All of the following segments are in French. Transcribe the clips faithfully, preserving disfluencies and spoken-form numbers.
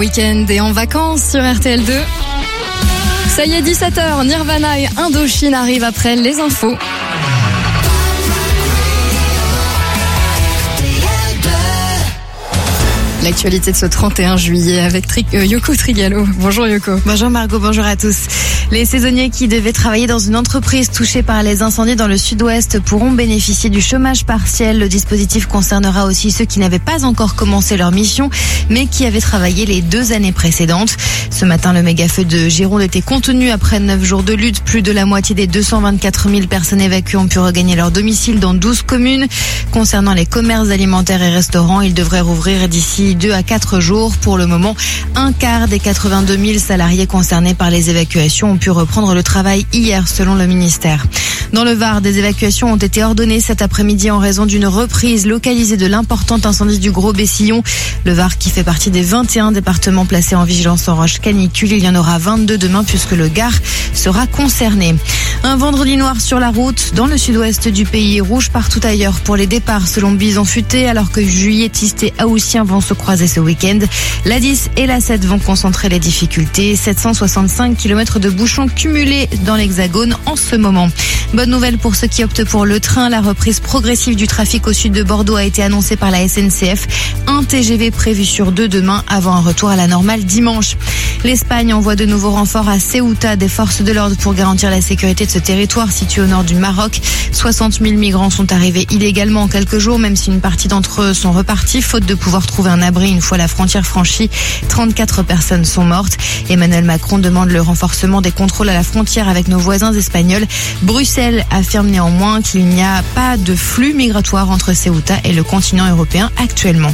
Week-end et en vacances sur R T L deux. Ça y est, dix-sept heures, Nirvana et Indochine arrivent après les infos. L'actualité de ce trente et un juillet avec Tri- euh, Yoko Trigalo. Bonjour Yoko. Bonjour Margot, bonjour à tous. Les saisonniers qui devaient travailler dans une entreprise touchée par les incendies dans le sud-ouest pourront bénéficier du chômage partiel. Le dispositif concernera aussi ceux qui n'avaient pas encore commencé leur mission, mais qui avaient travaillé les deux années précédentes. Ce matin, le méga-feu de Gironde était contenu après neuf jours de lutte. Plus de la moitié des deux cent vingt-quatre mille personnes évacuées ont pu regagner leur domicile dans douze communes. Concernant les commerces alimentaires et restaurants, ils devraient rouvrir d'ici deux à quatre jours. Pour le moment, un quart des quatre-vingt-deux mille salariés concernés par les évacuations ont pu reprendre le travail hier, selon le ministère. Dans le Var, des évacuations ont été ordonnées cet après-midi en raison d'une reprise localisée de l'important incendie du Gros Bessillon. Le Var qui fait partie des vingt et un départements placés en vigilance orange canicule. Il y en aura vingt-deux demain puisque le Gard sera concerné. Un vendredi noir sur la route dans le sud-ouest du pays, rouge partout ailleurs pour les départs selon Bison Futé, alors que juilletistes et haussiens vont se croiser ce week-end. La dix et la sept vont concentrer les difficultés. sept cent soixante-cinq kilomètres de bouchons cumulés dans l'Hexagone en ce moment. Bonne nouvelle pour ceux qui optent pour le train. La reprise progressive du trafic au sud de Bordeaux a été annoncée par la S N C F. Un T G V prévu sur deux demain avant un retour à la normale dimanche. L'Espagne envoie de nouveaux renforts à Ceuta des forces de l'ordre pour garantir la sécurité de ce territoire situé au nord du Maroc. soixante mille migrants sont arrivés illégalement en quelques jours, même si une partie d'entre eux sont repartis, faute de pouvoir trouver un abri une fois la frontière franchie. trente-quatre personnes sont mortes. Emmanuel Macron demande le renforcement des contrôles à la frontière avec nos voisins espagnols. Bruxelles affirme néanmoins qu'il n'y a pas de flux migratoire entre Ceuta et le continent européen actuellement.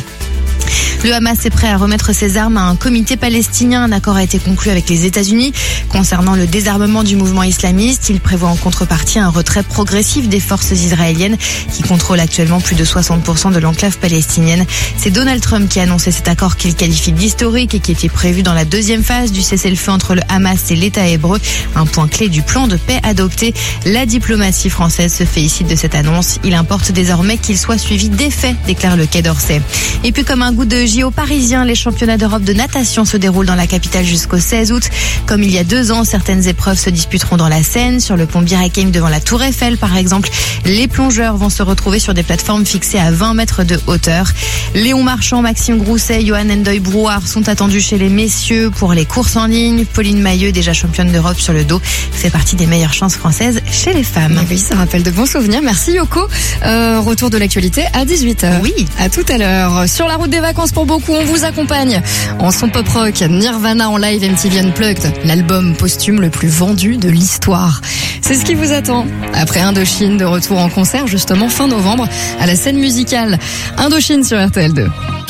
Le Hamas est prêt à remettre ses armes à un comité palestinien. Un accord a été conclu avec les États-Unis concernant le désarmement du mouvement islamiste. Il prévoit en contrepartie un retrait progressif des forces israéliennes qui contrôlent actuellement plus de soixante pour cent de l'enclave palestinienne. C'est Donald Trump qui a annoncé cet accord qu'il qualifie d'historique et qui était prévu dans la deuxième phase du cessez-le-feu entre le Hamas et l'État hébreu. Un point clé du plan de paix adopté. La diplomatie française se félicite de cette annonce. Il importe désormais qu'il soit suivi d'effets, déclare le Quai d'Orsay. Et puis comme un goût de J O parisien, les championnats d'Europe de natation se déroulent dans la capitale jusqu'au seize août. Comme il y a deux ans, certaines épreuves se disputeront dans la Seine, sur le pont Bir Hakeim devant la Tour Eiffel par exemple. Les plongeurs vont se retrouver sur des plateformes fixées à vingt mètres de hauteur. Léon Marchand, Maxime Grousset, Johan Ndoye Brouard sont attendus chez les messieurs pour les courses en ligne. Pauline Mailleux, déjà championne d'Europe sur le dos, fait partie des meilleures chances françaises chez les femmes. Oui, ça rappelle de bons souvenirs. Merci Yoko. Euh, retour de l'actualité à dix-huit heures. Oui. À tout à l'heure. Sur la route des vacances pour beaucoup, on vous accompagne en son pop rock. Nirvana en live M T V Unplugged, l'album posthume le plus vendu de l'histoire. C'est ce qui vous attend. Après Indochine, de retour en concert justement fin novembre à la scène musicale. Indochine sur R T L deux.